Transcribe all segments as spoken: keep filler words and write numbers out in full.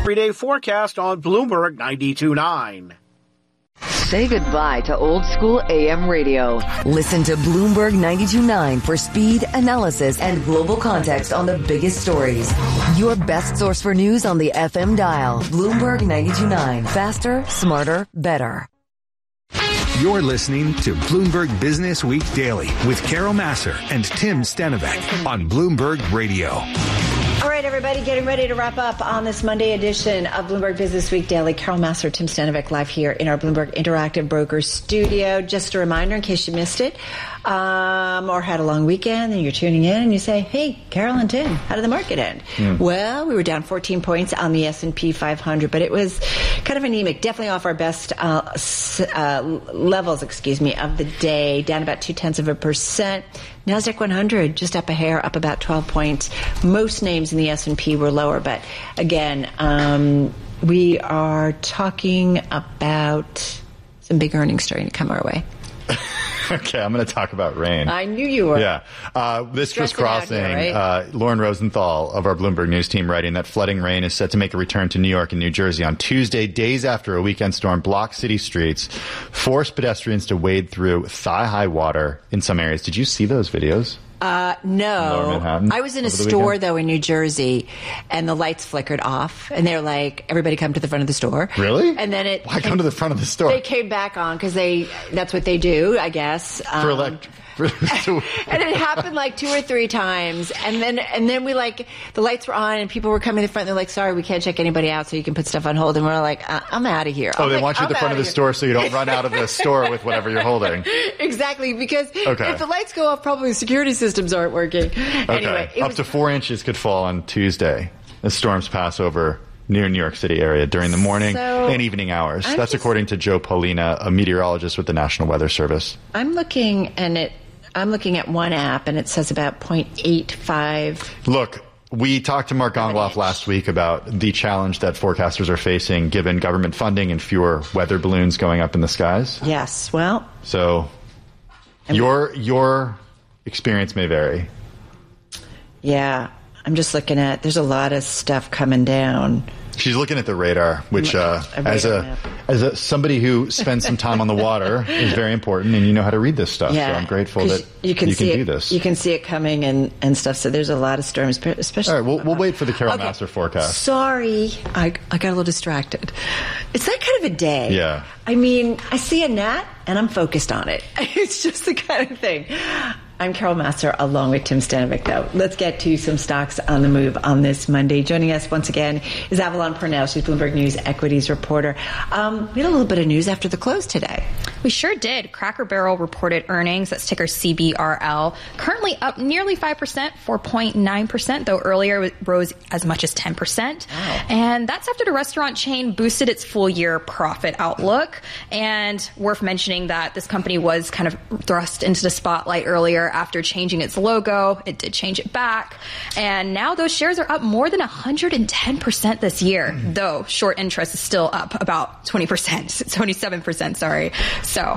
Everyday forecast on Bloomberg ninety-two point nine. Say goodbye to old school A M radio. Listen to Bloomberg ninety-two point nine for speed, analysis, and global context on the biggest stories. Your best source for news on the F M dial. Bloomberg ninety-two point nine. Faster, smarter, better. You're listening to Bloomberg Business Week Daily with Carol Massar and Tim Stenovec on Bloomberg Radio. All right, everybody, getting ready to wrap up on this Monday edition of Bloomberg Business Week Daily. Carol Massar, Tim Stenovec live here in our Bloomberg Interactive Brokers studio. Just a reminder in case you missed it um, or had a long weekend and you're tuning in and you say, hey, Carol and Tim, how did the market end? Mm. Well, we were down fourteen points on the S and P five hundred, but it was kind of anemic, definitely off our best uh, uh, levels, excuse me, of the day, down about two-tenths of a percent. NASDAQ one hundred just up a hair, up about twelve points. Most names in the S and P were lower, but again, um, we are talking about some big earnings starting to come our way. Okay, I'm going to talk about rain. I knew you were. Yeah. Uh, this Stressing was crossing. Here, right? uh, Lauren Rosenthal of our Bloomberg News team writing that flooding rain is set to make a return to New York and New Jersey on Tuesday, days after a weekend storm blocked city streets, forced pedestrians to wade through thigh-high water in some areas. Did you see those videos? Uh, no. I was in a store, weekend? though, in New Jersey, and the lights flickered off, and they're like, everybody come to the front of the store. Really? And then it... Why come to the front of the store? They came back on, because they that's what they do, I guess. Um, For elect... and it happened like two or three times, and then and then we like the lights were on and people were coming to the front and they're like, sorry, we can't check anybody out, so you can put stuff on hold. And we're like, uh, I'm out of here. Oh, I'm they like, want you at the I'm front of the here. store so you don't run out of the store with whatever you're holding. Exactly, because okay. if the lights go off, probably the security systems aren't working. Okay. Anyway, it up was- to four inches could fall on Tuesday as storms pass over near New York City area during the morning so, and evening hours. I'm That's just, according to Joe Paulina, a meteorologist with the National Weather Service. I'm looking and it. I'm looking at one app, and it says about zero point eight five. Look, we talked to Mark Gongloff last week about the challenge that forecasters are facing given government funding and fewer weather balloons going up in the skies. Yes, well. So I'm, your your experience may vary. Yeah, I'm just looking at, there's a lot of stuff coming down. She's looking at the radar, which uh, a as a map. as a somebody who spends some time on the water is very important, and you know how to read this stuff. Yeah, so I'm grateful that you can, you see can it, do this. You can see it coming and, and stuff. So there's a lot of storms, especially. All right, we'll, we'll wait for the Carol okay. Massar forecast. Sorry, I I got a little distracted. It's that kind of a day. Yeah. I mean, I see a gnat and I'm focused on it. It's just the kind of thing. I'm Carol Massar along with Tim Stenovec, though. Let's get to some stocks on the move on this Monday. Joining us once again is Avalon Purnell. She's Bloomberg News equities reporter. Um, we had a little bit of news after the close today. We sure did. Cracker Barrel reported earnings. That's ticker C B R L. Currently up nearly five percent, four point nine percent, though earlier it rose as much as ten percent. Wow. And that's after the restaurant chain boosted its full year profit outlook. And worth mentioning that this company was kind of thrust into the spotlight earlier after changing its logo. It did change it back. And now those shares are up more than one hundred ten percent this year, mm-hmm. though short interest is still up about twenty percent, twenty-seven percent, sorry. So,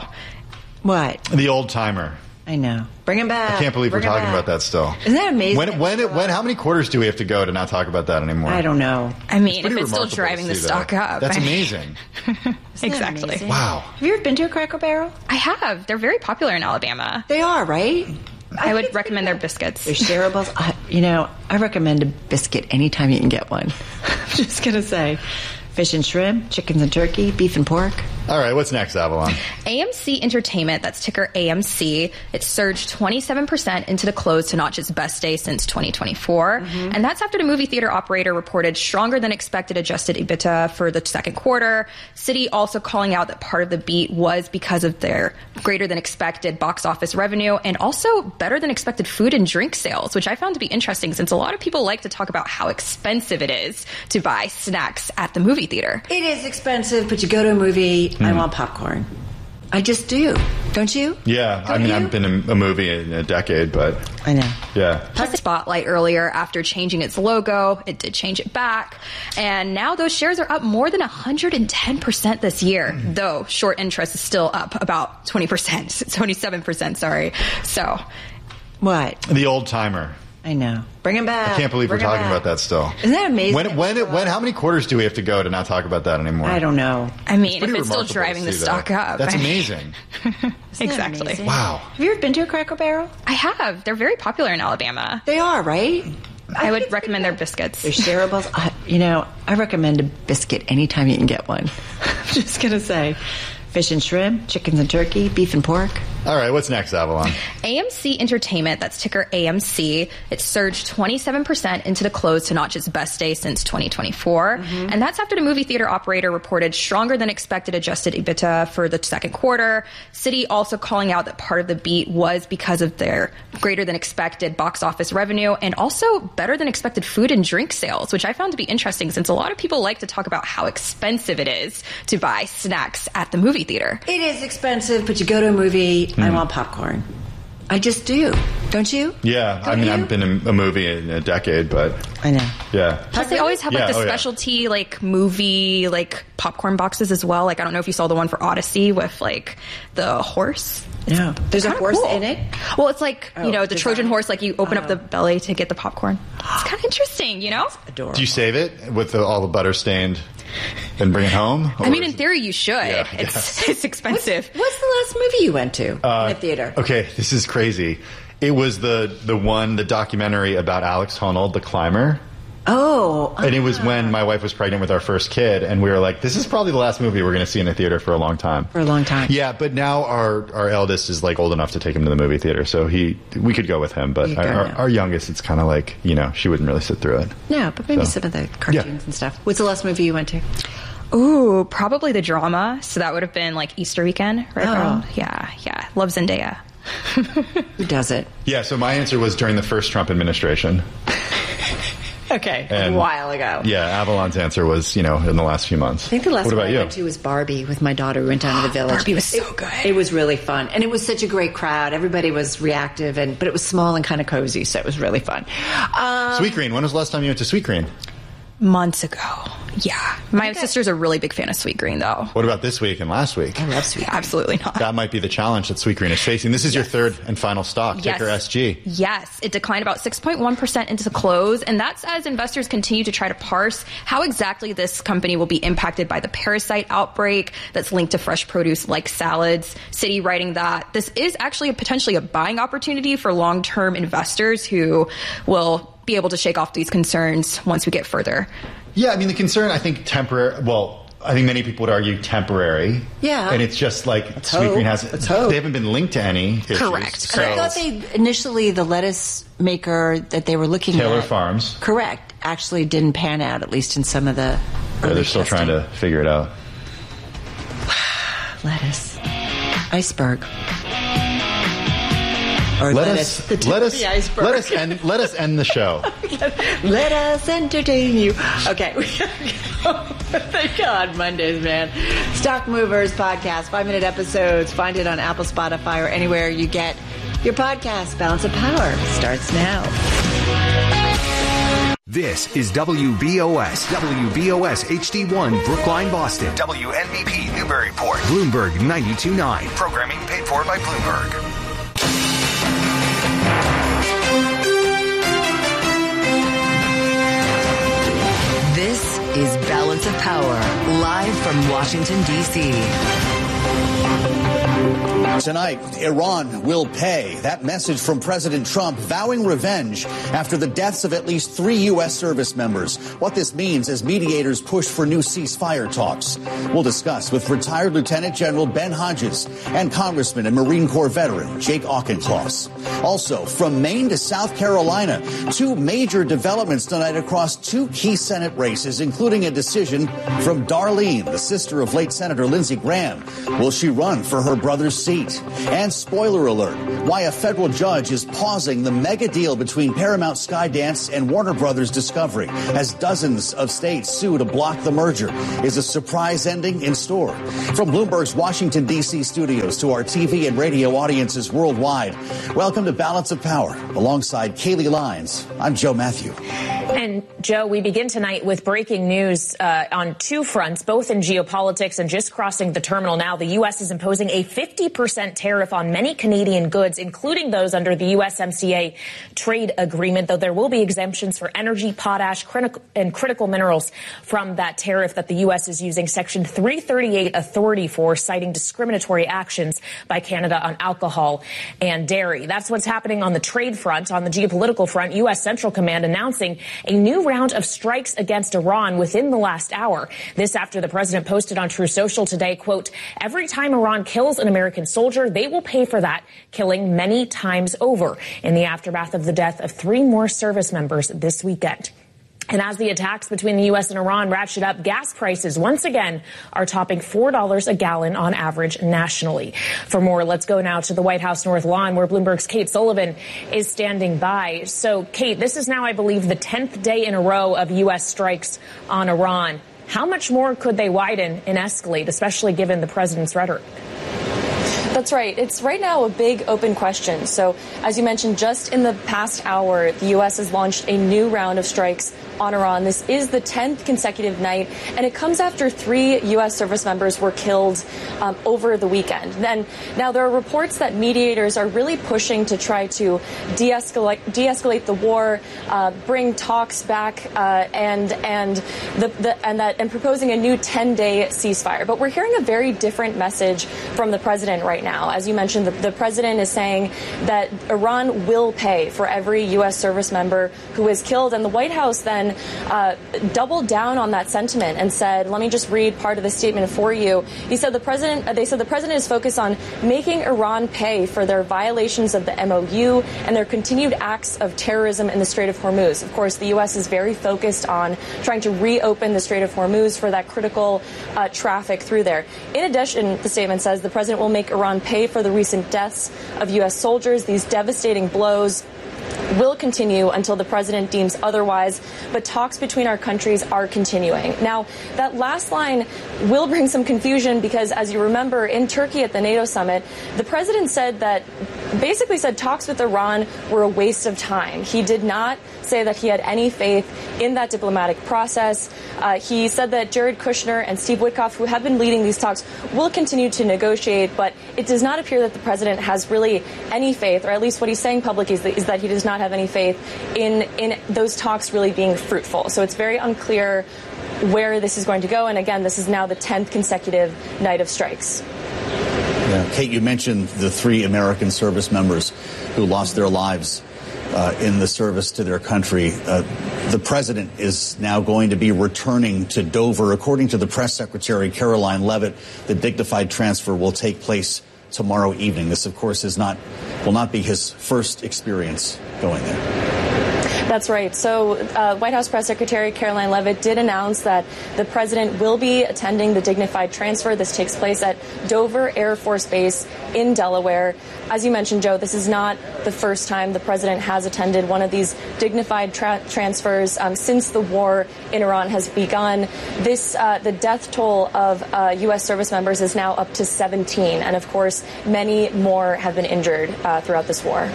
what? The old timer. I know. Bring him back. I can't believe Bring we're talking about that still. Isn't that amazing? When, when, it, when, how many quarters do we have to go to not talk about that anymore? I don't know. I mean, if it's still driving the stock that. up. That's I mean, amazing. Exactly. Amazing? Wow. Have you ever been to a Cracker Barrel? I have. They're very popular in Alabama. They are, right? I, I would recommend their biscuits. Their shareables. I, you know, I recommend a biscuit anytime you can get one. I'm just going to say. Fish and shrimp, chickens and turkey, beef and pork. All right, what's next, Avalon? A M C Entertainment, that's ticker A M C. It surged twenty-seven percent into the close to notch its best day since twenty twenty-four. Mm-hmm. And that's after the movie theater operator reported stronger than expected adjusted EBITDA for the second quarter. Citi also calling out that part of the beat was because of their greater than expected box office revenue and also better than expected food and drink sales, which I found to be interesting since a lot of people like to talk about how expensive it is to buy snacks at the movie theater. It is expensive, but you go to a movie, mm. I want popcorn. I just do. Don't you? Yeah. Don't I mean, you? I haven't been in a movie in a decade, but... I know. Yeah. Plus the spotlight earlier after changing its logo. It did change it back. And now those shares are up more than one hundred ten percent this year, mm. though short interest is still up about twenty percent, twenty-seven percent, sorry. So... What? The old timer. I know. Bring him back. I can't believe Bring we're talking back. about that still. Isn't that amazing? When, when, when, how many quarters do we have to go to not talk about that anymore? I don't know. I mean, if pretty it's still remarkable driving to the see stock that. up. That's I mean- amazing. Isn't that Exactly. amazing? Wow. Have you ever been to a Cracker Barrel? I have. They're very popular in Alabama. They are, right? I would think recommend it's their biscuits. Their cereals. I, you know, I recommend a biscuit anytime you can get one. I'm just going to say. Fish and shrimp, chickens and turkey, beef and pork. All right, what's next, Avalon? A M C Entertainment, that's ticker A M C, it surged twenty-seven percent into the close to notch its best day since twenty twenty-four. Mm-hmm. And that's after the movie theater operator reported stronger than expected adjusted EBITDA for the second quarter. Citi also calling out that part of the beat was because of their greater than expected box office revenue and also better than expected food and drink sales, which I found to be interesting since a lot of people like to talk about how expensive it is to buy snacks at the movie theater. It is expensive, but you go to a movie, I want popcorn. I just do. Don't you? Yeah, Don't I mean, you? I haven't been in a movie in a decade, but I know. yeah. Plus, they always have like Yeah, the oh, yeah. specialty like movie like popcorn boxes as well. Like I don't know if you saw the one for Odyssey with like the horse. No. There's a Kinda horse cool. in it? Well, it's like Oh, you know the design. Trojan horse. Like you open Oh. up the belly to get the popcorn. It's kind of interesting, you know. Adorable. Do you save it with the, all the butter stained and bring it home? I mean, Or in is it- theory, you should. Yeah, I it's guess. it's expensive. What's the last movie you went to Uh, in the theater? Okay, this is crazy. It was the the one, the documentary about Alex Honnold, the climber. Oh. And it was when my wife was pregnant with our first kid, and we were like, this is probably the last movie we're going to see in the theater for a long time. For a long time. Yeah, but now our, our eldest is like old enough to take him to the movie theater, so he we could go with him. But You could our, go our, now. our youngest, it's kind of like, you know, she wouldn't really sit through it. No, but maybe So, some of the cartoons yeah. and stuff. What's the last movie you went to? Ooh, probably the drama. So that would have been like Easter weekend, right? Oh. around? Yeah, yeah. Love Zendaya. Who does it? Yeah, so my answer was during the first Trump administration. Okay. And- a while ago. Yeah, Avalon's answer was, you know, in the last few months. I think the last what one about I you? went to was Barbie with my daughter. We went down to the village. Barbie was so It- good. It was really fun. And it was such a great crowd. Everybody was reactive, and but it was small and kind of cozy, so it was really fun. Um, Sweet Green. When was the last time you went to Sweet Green? Months ago. Yeah. My sister's a really big fan of Sweet Green, though. What about this week and last week? I love Sweet Green. Absolutely not. That might be the challenge that Sweet Green is facing. This is your third and final stock, Yes. ticker S G. Yes, it declined about six point one percent into the close, and that's as investors continue to try to parse how exactly this company will be impacted by the parasite outbreak that's linked to fresh produce like salads. Citi writing that this is actually a, potentially a buying opportunity for long-term investors who will be able to shake off these concerns once we get further. Yeah, I mean, the concern, I think, temporary. Well, I think many people would argue temporary. Yeah. And it's just like Let's Sweet hope. Green has. Let's hope. They haven't been linked to any issues. Correct, So I thought they initially the lettuce maker that they were looking Taylor at, Farms. correct, actually didn't pan out, at least in some of the. Yeah, early they're still testing. trying to figure it out. lettuce, iceberg. Or Let lettuce, us the tip let of us the iceberg. let us end let us end the show. Let us entertain you. Okay. we gotta go. Thank God, Mondays, man. Stock Movers podcast, five minute episodes. Find it on Apple, Spotify, or anywhere you get your podcast. Balance of Power starts now. This is W B O S, W B O S H D one, Brookline, Boston. W N B P Newburyport. Bloomberg ninety-two point nine. Programming paid for by Bloomberg. This is Balance of Power, live from Washington, D C Tonight, Iran will pay. That message from President Trump vowing revenge after the deaths of at least three U S service members. What this means as mediators push for new ceasefire talks. We'll discuss with retired Lieutenant General Ben Hodges and Congressman and Marine Corps veteran Jake Auchincloss. Also, from Maine to South Carolina, two major developments tonight across two key Senate races, including a decision from Darlene, the sister of late Senator Lindsey Graham. Will she run for her brother's seat? And spoiler alert, why a federal judge is pausing the mega deal between Paramount Skydance and Warner Brothers Discovery as dozens of states sue to block the merger. Is a surprise ending in store? From Bloomberg's Washington, D C studios to our T V and radio audiences worldwide, welcome to Balance of Power. Alongside Kaylee Lyons, I'm Joe Matthew. And, Joe, we begin tonight with breaking news uh, on two fronts, both in geopolitics and just crossing the terminal now. The U S is imposing a fifty percent tariff on many Canadian goods, including those under the U S M C A trade agreement, though there will be exemptions for energy, potash, critical, and critical minerals from that tariff that the U S is using Section three thirty-eight authority for, citing discriminatory actions by Canada on alcohol and dairy. That's what's happening on the trade front. On the geopolitical front, U S Central Command announcing a new round of strikes against Iran within the last hour. This after the president posted on True Social today, quote, every time Iran kills an American soldier, they will pay for that killing many times over, in the aftermath of the death of three more service members this weekend. And as the attacks between the U S and Iran ratchet up, gas prices once again are topping four dollars a gallon on average nationally. For more, let's go now to the White House North Lawn, where Bloomberg's Kate Sullivan is standing by. So, Kate, this is now, I believe, the tenth day in a row of U S strikes on Iran. How much more could they widen and escalate, especially given the president's rhetoric? That's right. It's right now a big open question. So, as you mentioned, just in the past hour, the U S has launched a new round of strikes on Iran. This is the tenth consecutive night, and it comes after three U S service members were killed um, over the weekend. Then, now there are reports that mediators are really pushing to try to de-escalate, de-escalate the war, uh, bring talks back, uh, and and the, the and that and proposing a new ten-day ceasefire. But we're hearing a very different message from the president right now. As you mentioned, the, the president is saying that Iran will pay for every U S service member who is killed, and the White House then Uh, doubled down on that sentiment and said, let me just read part of the statement for you. He said the president, uh, they said the president is focused on making Iran pay for their violations of the M O U and their continued acts of terrorism in the Strait of Hormuz. Of course, the U S is very focused on trying to reopen the Strait of Hormuz for that critical uh, traffic through there. In addition, the statement says the president will make Iran pay for the recent deaths of U S soldiers. These devastating blows will continue until the president deems otherwise, but talks between our countries are continuing. Now, that last line will bring some confusion because, as you remember, in Turkey at the NATO summit, the president said that, basically said talks with Iran were a waste of time. He did not say that he had any faith in that diplomatic process. Uh, he said that Jared Kushner and Steve Witkoff, who have been leading these talks, will continue to negotiate, but it does not appear that the president has really any faith, or at least what he's saying publicly is that, is that he does not have any faith in, in those talks really being fruitful. So it's very unclear where this is going to go. And again, this is now the tenth consecutive night of strikes. Yeah. Kate, you mentioned the three American service members who lost their lives uh, in the service to their country. Uh, the president is now going to be returning to Dover. According to the press secretary, Caroline Leavitt, the dignified transfer will take place tomorrow evening. This, of course, is not will not be his first experience going there. That's right. So uh, White House Press Secretary Caroline Leavitt did announce that the president will be attending the dignified transfer. This takes place at Dover Air Force Base in Delaware. As you mentioned, Joe, this is not the first time the president has attended one of these dignified tra- transfers um, since the war in Iran has begun. This, uh, the death toll of uh, U S service members is now up to seventeen. And, of course, many more have been injured uh, throughout this war.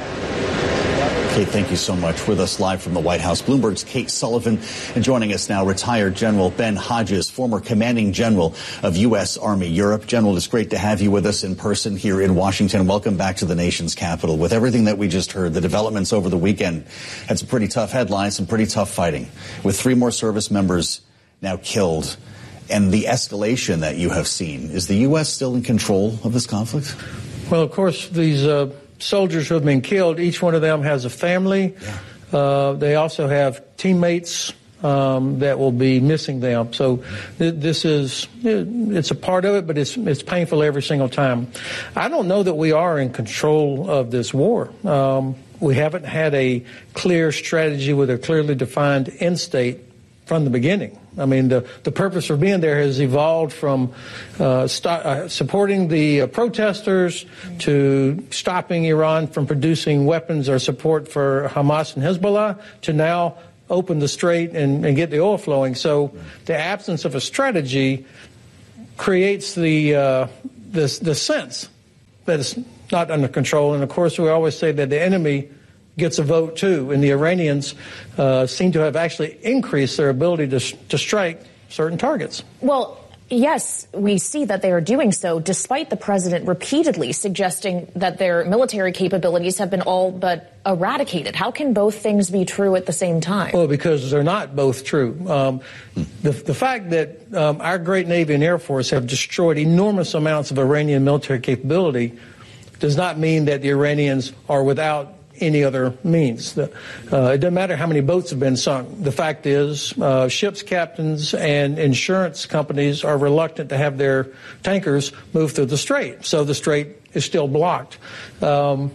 Kate, thank you so much. With us live from the White House, Bloomberg's Kate Sullivan. And joining us now, retired General Ben Hodges, former commanding general of U S. Army Europe. General, it's great to have you with us in person here in Washington. Welcome back to the nation's capital. With everything that we just heard, the developments over the weekend had some pretty tough headlines, some pretty tough fighting. With three more service members now killed and the escalation that you have seen, is the U S still in control of this conflict? Well, of course, these uh soldiers who have been killed, each one of them has a family. Yeah. Uh, they also have teammates um, that will be missing them. So th- this is, it's a part of it, but it's it's painful every single time. I don't know that we are in control of this war. Um, we haven't had a clear strategy with a clearly defined end state from the beginning. I mean, the, the purpose of being there has evolved from uh, st- uh, supporting the uh, protesters to stopping Iran from producing weapons or support for Hamas and Hezbollah to now open the strait and, and get the oil flowing. So the absence of a strategy creates the, uh, the, the sense that it's not under control. And, of course, we always say that the enemy gets a vote too, and the Iranians uh, seem to have actually increased their ability to, to strike certain targets. Well, yes, we see that they are doing so, despite the president repeatedly suggesting that their military capabilities have been all but eradicated. How can both things be true at the same time? Well, because they're not both true. Um, the, the fact that um, our great Navy and Air Force have destroyed enormous amounts of Iranian military capability does not mean that the Iranians are without any other means. The, uh, it doesn't matter how many boats have been sunk. The fact is, uh, ships captains and insurance companies are reluctant to have their tankers move through the strait, so the strait is still blocked. Um,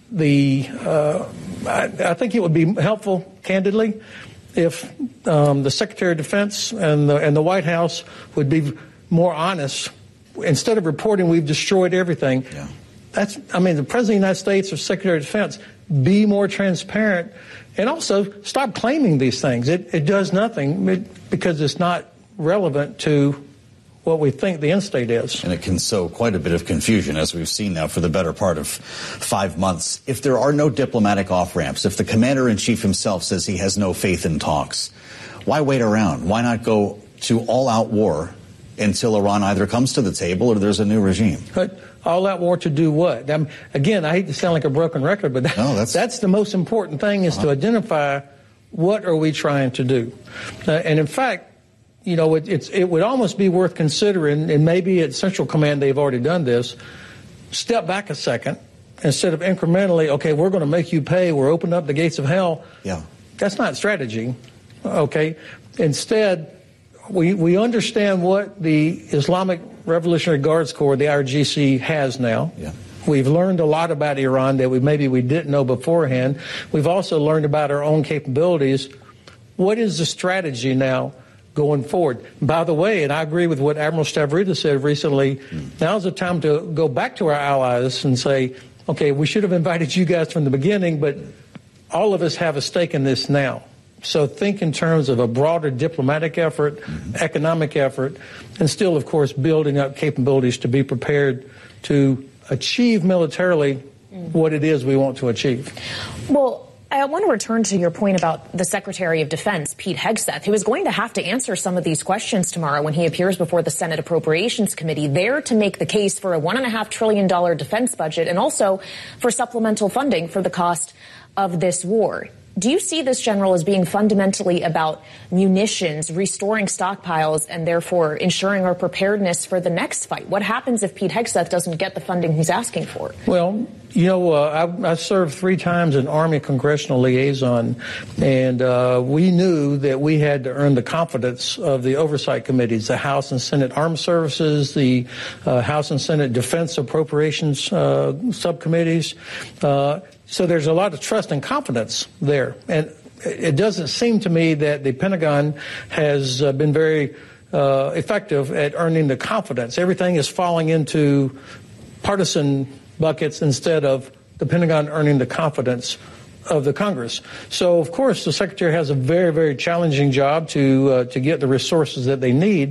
the uh, I, I think it would be helpful, candidly, if um, the Secretary of Defense and the, and the White House would be more honest. Instead of reporting we've destroyed everything, yeah. that's I mean, the President of the United States or Secretary of Defense, be more transparent, and also stop claiming these things. It, it does nothing it, because it's not relevant to what we think the end state is. And it can sow quite a bit of confusion, as we've seen now for the better part of five months. If there are no diplomatic off-ramps, if the commander-in-chief himself says he has no faith in talks, why wait around? Why not go to all-out war until Iran either comes to the table or there's a new regime? But all-out war to do what? Um, again, I hate to sound like a broken record, but that, no, that's, that's the most important thing is uh-huh. to identify what are we trying to do. Uh, and in fact, you know, it, it's, it would almost be worth considering, and maybe at Central Command they've already done this, step back a second. Instead of incrementally, okay, we're going to make you pay, we're opening up the gates of hell. Yeah. That's not strategy, okay? Instead, we, we understand what the Islamic Revolutionary Guards Corps, the I R G C, has now. Yeah. We've learned a lot about Iran that we maybe we didn't know beforehand. We've also learned about our own capabilities. What is the strategy now going forward? By the way, and I agree with what Admiral Stavridis said recently, mm. now's the time to go back to our allies and say, okay, we should have invited you guys from the beginning, but all of us have a stake in this now. So think in terms of a broader diplomatic effort, mm-hmm. economic effort, and still, of course, building up capabilities to be prepared to achieve militarily mm. what it is we want to achieve. Well, I want to return to your point about the Secretary of Defense, Pete Hegseth, who is going to have to answer some of these questions tomorrow when he appears before the Senate Appropriations Committee, there to make the case for a one and a half trillion dollar defense budget and also for supplemental funding for the cost of this war. Do you see this, General, as being fundamentally about munitions, restoring stockpiles, and therefore ensuring our preparedness for the next fight? What happens if Pete Hegseth doesn't get the funding he's asking for? Well, you know, uh, I, I served three times as Army Congressional Liaison, and uh, we knew that we had to earn the confidence of the oversight committees, the House and Senate Armed Services, the uh, House and Senate Defense Appropriations uh, subcommittees. Uh, So there's a lot of trust and confidence there. And it doesn't seem to me that the Pentagon has uh, been very uh, effective at earning the confidence. Everything is falling into partisan buckets instead of the Pentagon earning the confidence of the Congress. So, of course, the Secretary has a very, very challenging job to, uh, to get the resources that they need.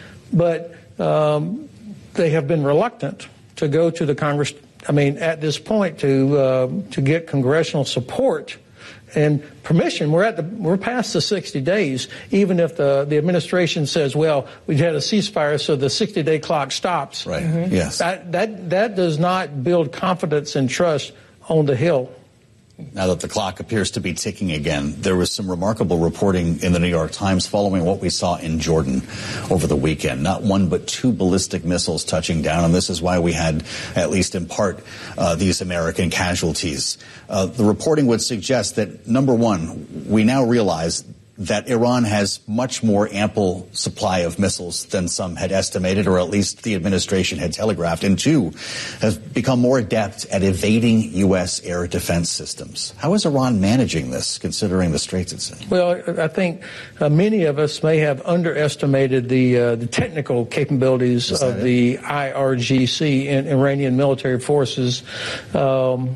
But um, they have been reluctant to go to the Congress, I mean, at this point, to uh, to get congressional support and permission. We're at the we're past the sixty days. Even if the the administration says, "Well, we've had a ceasefire, so the sixty day clock stops." Right. Mm-hmm. Yes. That that that does not build confidence and trust on the Hill. Now that the clock appears to be ticking again, there was some remarkable reporting in the New York Times following what we saw in Jordan over the weekend. Not one but two ballistic missiles touching down, and this is why we had, at least in part, uh, these American casualties. Uh, the reporting would suggest that, number one, we now realize that Iran has much more ample supply of missiles than some had estimated, or at least the administration had telegraphed, and two, has become more adept at evading U S air defense systems. How is Iran managing this, considering the straits it's in? Well, I think uh, many of us may have underestimated the uh, the technical capabilities of it? the I R G C and Iranian military forces. Um,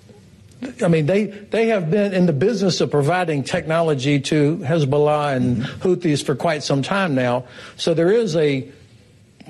I mean, they, they have been in the business of providing technology to Hezbollah and mm-hmm. Houthis for quite some time now. So there is a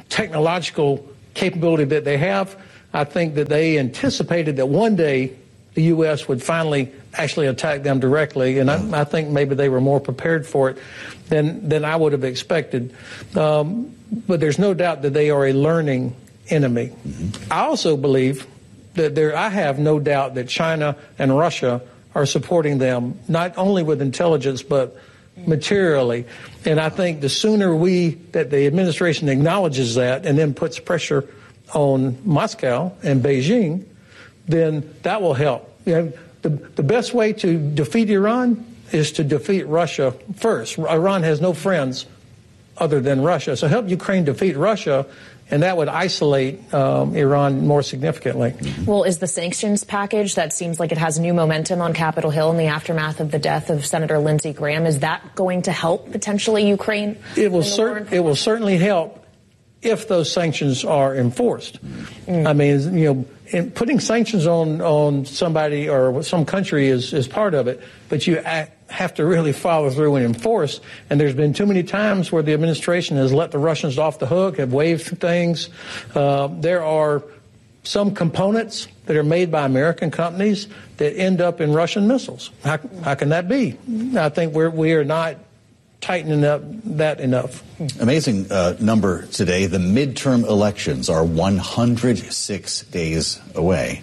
technological capability that they have. I think that they anticipated that one day the U S would finally actually attack them directly, and I, I think maybe they were more prepared for it than than I would have expected. Um, but there's no doubt that they are a learning enemy. Mm-hmm. I also believe that there. I have no doubt that China and Russia are supporting them, not only with intelligence but materially. And I think the sooner we that the administration acknowledges that and then puts pressure on Moscow and Beijing, then that will help. You know, the, the best way to defeat Iran is to defeat Russia first. Iran has no friends other than Russia. So help Ukraine defeat Russia, and that would isolate um, Iran more significantly. Well, is the sanctions package that seems like it has new momentum on Capitol Hill in the aftermath of the death of Senator Lindsey Graham, is that going to help potentially Ukraine? It will, cer- it will certainly help if those sanctions are enforced. Mm. I mean, you know, in putting sanctions on, on somebody or some country is, is part of it, but you act, have to really follow through and enforce. And there's been too many times where the administration has let the Russians off the hook, have waived things. Uh, there are some components that are made by American companies that end up in Russian missiles. How, how can that be? I think we're, we are not tightening up that enough. Amazing uh, number today. The midterm elections are one hundred six days away.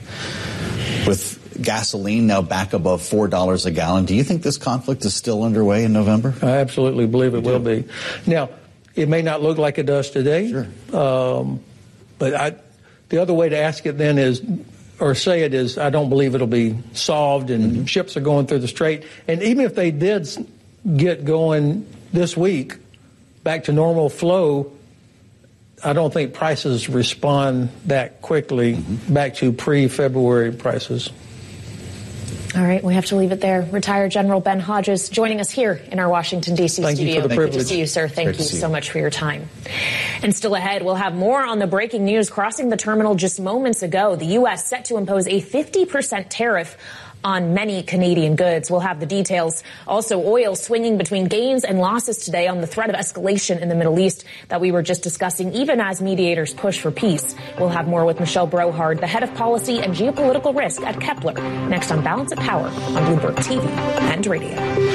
With gasoline now back above four dollars a gallon, do you think this conflict is still underway in November? I absolutely believe it will be. Now, it may not look like it does today, sure. um, but I, the other way to ask it then is, or say it is, I don't believe it'll be solved, and mm-hmm. ships are going through the strait. And even if they did get going this week back to normal flow, I don't think prices respond that quickly mm-hmm. back to pre-February prices. All right, we have to leave it there. Retired General Ben Hodges joining us here in our Washington, D C Thank studio. You for the Good privilege. to see you, sir. Thank you so much for your time. And still ahead, we'll have more on the breaking news crossing the terminal just moments ago. The U S set to impose a fifty percent tariff on many Canadian goods. We'll have the details. Also, oil swinging between gains and losses today on the threat of escalation in the Middle East that we were just discussing, even as mediators push for peace. We'll have more with Michelle Brohard, the head of policy and geopolitical risk at Kepler, next on Balance of Power on Bloomberg T V and radio.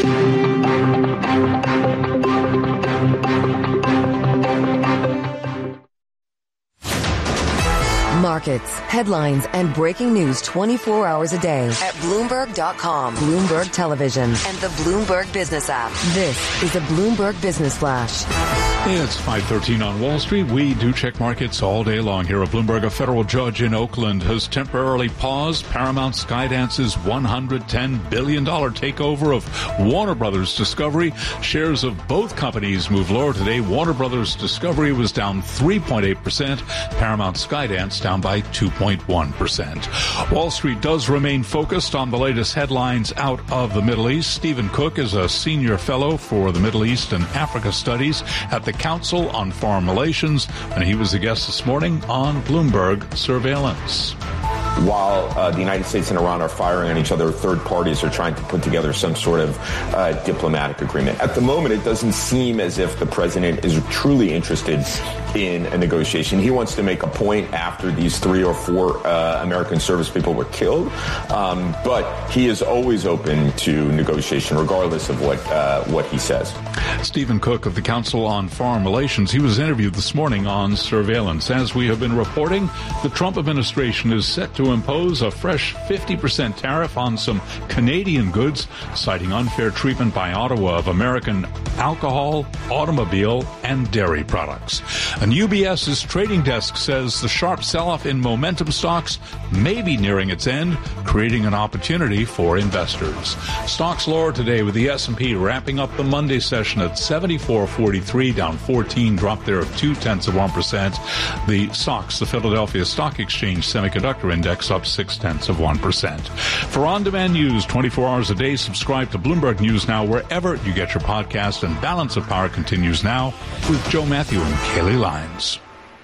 Markets, headlines, and breaking news twenty-four hours a day at Bloomberg dot com, Bloomberg Television, and the Bloomberg Business app. This is the Bloomberg Business Flash. It's five thirteen on Wall Street. We do check markets all day long here at Bloomberg. A federal judge in Oakland has temporarily paused Paramount Skydance's one hundred ten billion dollars takeover of Warner Brothers Discovery. Shares of both companies moved lower today. Warner Brothers Discovery was down three point eight percent. Paramount Skydance down by two point one percent. Wall Street does remain focused on the latest headlines out of the Middle East. Stephen Cook is a senior fellow for the Middle East and Africa Studies at the Council on Foreign Relations, and he was a guest this morning on Bloomberg Surveillance. While uh, the United States and Iran are firing on each other, third parties are trying to put together some sort of uh, diplomatic agreement. At the moment, it doesn't seem as if the president is truly interested in a negotiation. He wants to make a point after these three or four uh, American service people were killed, um, but he is always open to negotiation, regardless of what uh, what he says. Stephen Cook of the Council on Foreign Relations. He was interviewed this morning on Surveillance. As we have been reporting, the Trump administration is set to impose a fresh fifty percent tariff on some Canadian goods, citing unfair treatment by Ottawa of American alcohol, automobile, and dairy products. And UBS's trading desk says the sharp sell-off in momentum stocks may be nearing its end, creating an opportunity for investors. Stocks lower today with the S and P wrapping up the Monday session at seventy-four forty-three, down fourteen, drop there of two-tenths of one percent. The S O X, the Philadelphia Stock Exchange Semiconductor Index, up six-tenths of one percent. For on-demand news twenty-four hours a day, subscribe to Bloomberg News Now wherever you get your podcast, and Balance of Power continues now with Joe Matthew and Kaylee Lyons.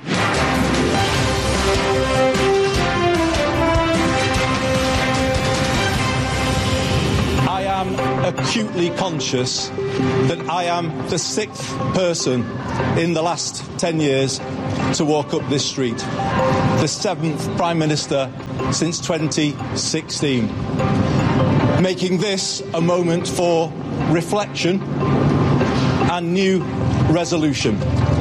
I am acutely conscious that I am the sixth person in the last ten years to walk up this street. the seventh Prime Minister since twenty sixteen, making this a moment for reflection and new resolution.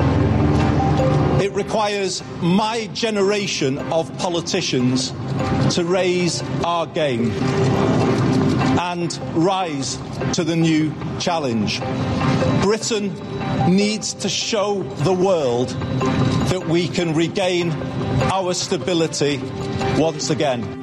It requires my generation of politicians to raise our game and rise to the new challenge. Britain needs to show the world that we can regain our stability once again.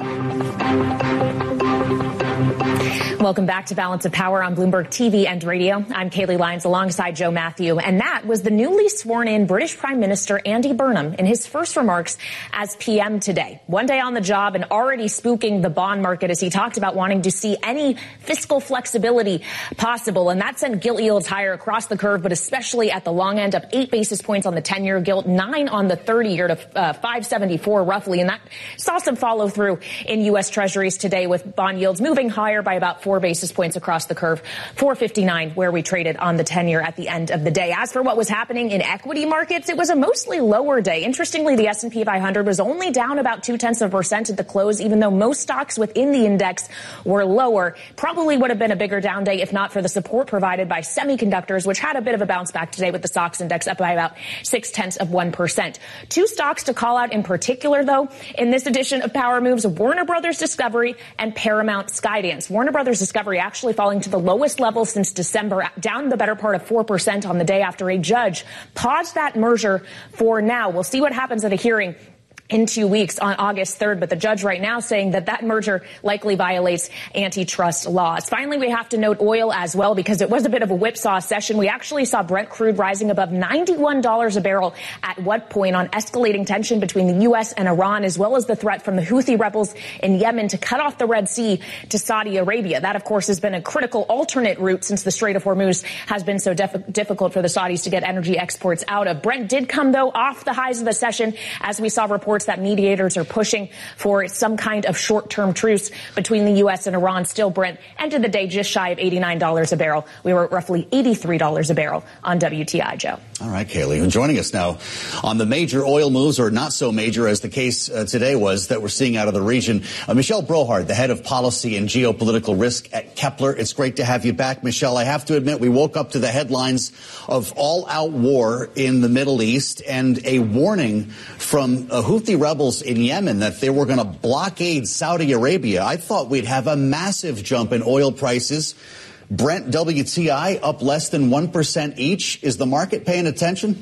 Welcome back to Balance of Power on Bloomberg T V and radio. I'm Kaylee Lyons alongside Joe Matthew. And that was the newly sworn in British Prime Minister Andy Burnham in his first remarks as P M today. One day on the job and already spooking the bond market as he talked about wanting to see any fiscal flexibility possible. And that sent gilt yields higher across the curve, but especially at the long end, up eight basis points on the ten-year gilt, nine on the thirty-year to uh, five seventy-four roughly. And that saw some follow through in U S Treasuries today with bond yields moving higher by about four basis points across the curve, four fifty-nine where we traded on the ten-year at the end of the day. As for what was happening in equity markets, it was a mostly lower day. Interestingly, the S and P five hundred was only down about two-tenths of a percent at the close, even though most stocks within the index were lower. Probably would have been a bigger down day if not for the support provided by semiconductors, which had a bit of a bounce back today with the S O X index up by about six-tenths of one percent. Two stocks to call out in particular, though, in this edition of Power Moves, Warner Brothers Discovery and Paramount Skydance. Warner Brothers Discovery actually falling to the lowest level since December, down the better part of four percent on the day after a judge paused that merger for now. We'll see what happens at a hearing in two weeks on August third, but the judge right now saying that that merger likely violates antitrust laws. Finally, we have to note oil as well because it was a bit of a whipsaw session. We actually saw Brent crude rising above ninety-one dollars a barrel at what point on escalating tension between the U S and Iran, as well as the threat from the Houthi rebels in Yemen to cut off the Red Sea to Saudi Arabia. That, of course, has been a critical alternate route since the Strait of Hormuz has been so def- difficult for the Saudis to get energy exports out of. Brent did come, though, off the highs of the session as we saw reports that mediators are pushing for some kind of short-term truce between the U S and Iran. Still, Brent ended the day just shy of eighty-nine dollars a barrel. We were at roughly eighty-three dollars a barrel on W T I, Joe. All right, Kaylee. And joining us now on the major oil moves, or not so major as the case uh, today was, that we're seeing out of the region, uh, Michelle Brohard, the head of policy and geopolitical risk at Kepler. It's great to have you back, Michelle. I have to admit, we woke up to the headlines of all-out war in the Middle East and a warning from uh, Houthi rebels in Yemen that they were going to blockade Saudi Arabia. I thought we'd have a massive jump in oil prices. Brent, W T I up less than one percent each. Is the market paying attention?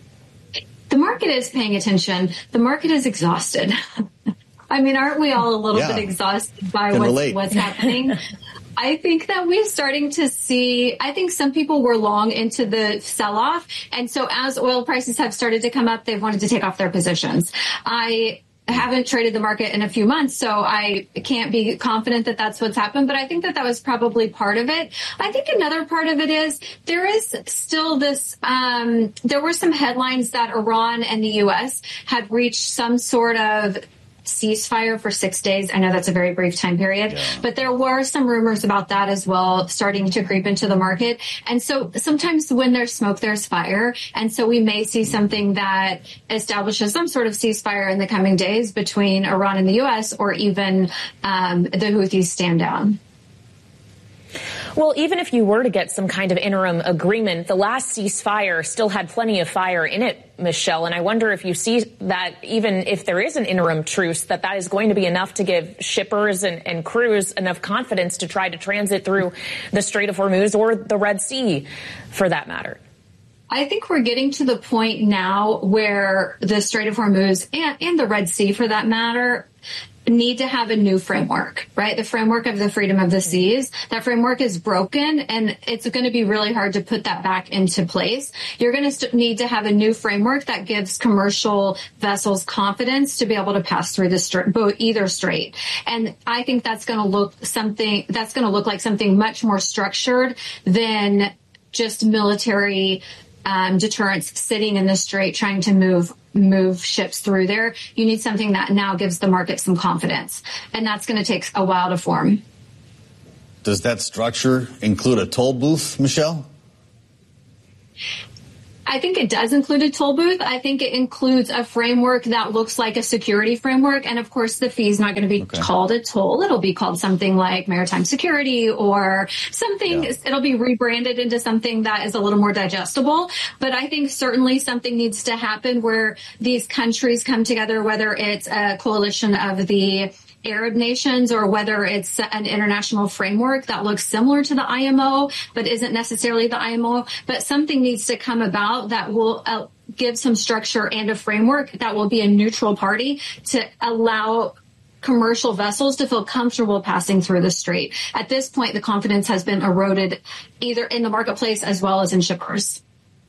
The market is paying attention. The market is exhausted. I mean, aren't we all a little yeah. bit exhausted by what's, what's happening? I think that we're starting to see, I think some people were long into the sell-off. And so as oil prices have started to come up, they've wanted to take off their positions. I haven't traded the market in a few months, so I can't be confident that that's what's happened. But I think that that was probably part of it. I think another part of it is there is still this, um, there were some headlines that Iran and the U S had reached some sort of ceasefire for six days. I know that's a very brief time period, yeah. but there were some rumors about that as well starting to creep into the market. And so sometimes when there's smoke, there's fire. And so we may see something that establishes some sort of ceasefire in the coming days between Iran and the U S, or even um, the Houthis stand down. Well, even if you were to get some kind of interim agreement, the last ceasefire still had plenty of fire in it, Michelle. And I wonder if you see that even if there is an interim truce, that that is going to be enough to give shippers and, and crews enough confidence to try to transit through the Strait of Hormuz or the Red Sea, for that matter. I think we're getting to the point now where the Strait of Hormuz and, and the Red Sea, for that matter, need to have a new framework, right? The framework of the freedom of the seas. That framework is broken, and it's going to be really hard to put that back into place. You're going to st- need to have a new framework that gives commercial vessels confidence to be able to pass through the strait, both either strait. And I think that's going to look something that's going to look like something much more structured than just military um, deterrence sitting in the strait trying to move move ships through there. You need something that now gives the market some confidence, and that's going to take a while to form. Does that structure include a toll booth, Michelle? I I think it does include a toll booth. I think it includes a framework that looks like a security framework. And of course, the fee is not going to be okay. called a toll. It'll be called something like maritime security or something. Yeah. It'll be rebranded into something that is a little more digestible. But I think certainly something needs to happen where these countries come together, whether it's a coalition of the Arab nations or whether it's an international framework that looks similar to the I M O but isn't necessarily the I M O. But something needs to come about that will uh, give some structure and a framework that will be a neutral party to allow commercial vessels to feel comfortable passing through the strait. At this point, the confidence has been eroded either in the marketplace as well as in shippers.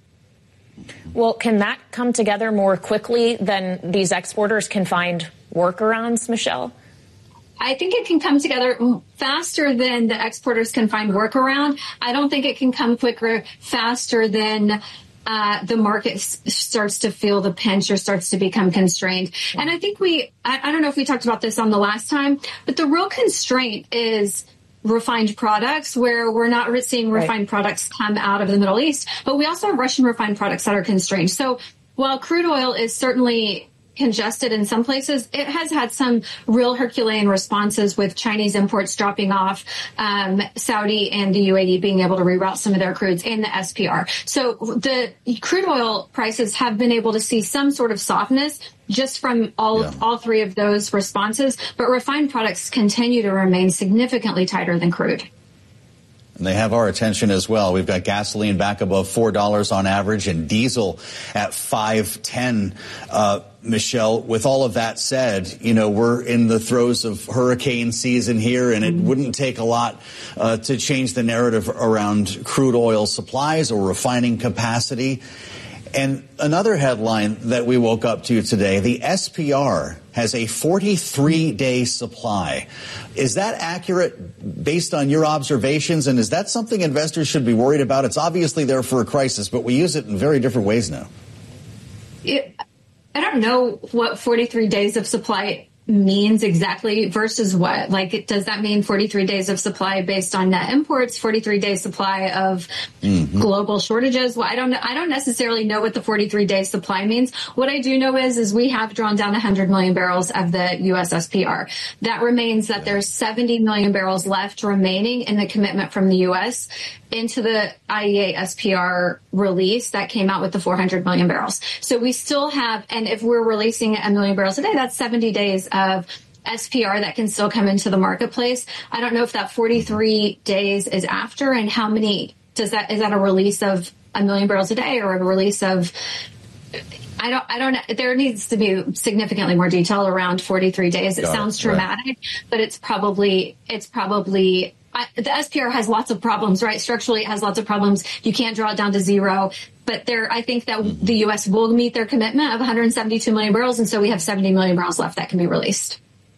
Well, can that come together more quickly than these exporters can find workarounds, Michelle? I think it can come together faster than the exporters can find workaround. I don't think it can come quicker, faster than uh, the market s- starts to feel the pinch or starts to become constrained. And I think we, I, I don't know if we talked about this on the last time, but the real constraint is refined products, where we're not seeing refined right. products come out of the Middle East, but we also have Russian refined products that are constrained. So while crude oil is certainly congested in some places, it has had some real Herculean responses with Chinese imports dropping off, um, Saudi and the U A E being able to reroute some of their crudes and the S P R. So the crude oil prices have been able to see some sort of softness just from all yeah. all three of those responses, but refined products continue to remain significantly tighter than crude. And they have our attention as well. We've got gasoline back above four dollars on average and diesel at five ten. Uh, Michelle, with all of that said, you know, we're in the throes of hurricane season here, and it wouldn't take a lot uh, to change the narrative around crude oil supplies or refining capacity. And another headline that we woke up to today, the S P R has a forty-three day supply. Is that accurate based on your observations? And is that something investors should be worried about? It's obviously there for a crisis, but we use it in very different ways now. It, I don't know what forty-three days of supply means exactly versus what. Like, does that mean forty-three days of supply based on net imports, forty-three day supply of mm-hmm. global shortages? Well, I don't know. I don't necessarily know what the forty-three day supply means. What I do know is, is we have drawn down one hundred million barrels of the U S S P R. That remains that there's seventy million barrels left remaining in the commitment from the U S into the I E A S P R release that came out with the four hundred million barrels. So we still have, and if we're releasing a million barrels a day, that's seventy days of S P R that can still come into the marketplace. I don't know if that forty-three days is after, and how many does that, is that a release of a million barrels a day or a release of, I don't, I don't, there needs to be significantly more detail around forty-three days. It Got sounds it. dramatic, right. but it's probably, it's probably, I, the S P R has lots of problems, right? Structurally, it has lots of problems. You can't draw it down to zero. But there, I think that mm-hmm. the U S will meet their commitment of one hundred seventy-two million barrels. And so we have seventy million barrels left that can be released.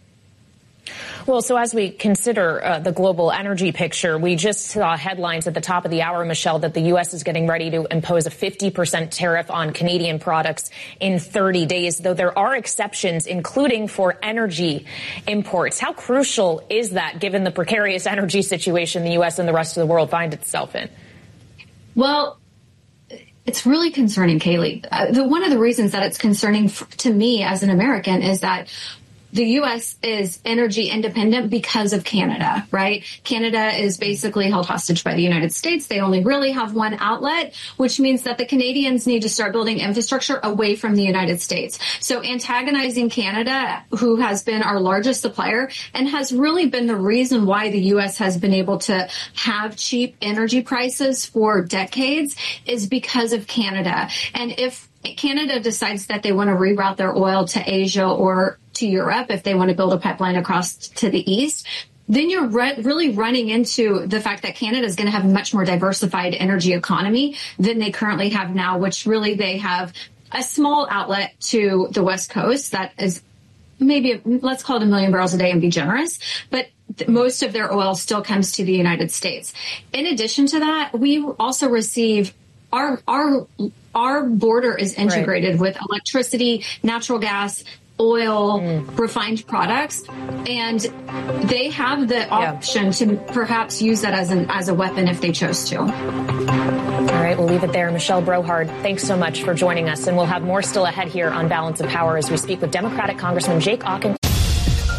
Well, so as we consider uh, the global energy picture, we just saw headlines at the top of the hour, Michelle, that the U S is getting ready to impose a fifty percent tariff on Canadian products in thirty days, though there are exceptions, including for energy imports. How crucial is that, given the precarious energy situation the U S and the rest of the world find itself in? Well, it's really concerning, Kaylee. Uh, the, one of the reasons that it's concerning f- to me as an American is that the U S is energy independent because of Canada, right? Canada is basically held hostage by the United States. They only really have one outlet, which means that the Canadians need to start building infrastructure away from the United States. So antagonizing Canada, who has been our largest supplier and has really been the reason why the U S has been able to have cheap energy prices for decades, is because of Canada. And if Canada decides that they want to reroute their oil to Asia or to Europe, if they want to build a pipeline across to the east, then you're re- really running into the fact that Canada is going to have a much more diversified energy economy than they currently have now, which really they have a small outlet to the West Coast that is maybe, a, let's call it a million barrels a day and be generous, but th- most of their oil still comes to the United States. In addition to that, we also receive our, our, our border is integrated right. with electricity, natural gas, oil, mm. refined products, and they have the option yeah. to perhaps use that as an as a weapon if they chose to. All right, we'll leave it there. Michelle Brohard, thanks so much for joining us. And we'll have more still ahead here on Balance of Power as we speak with Democratic Congressman Jake Ocken.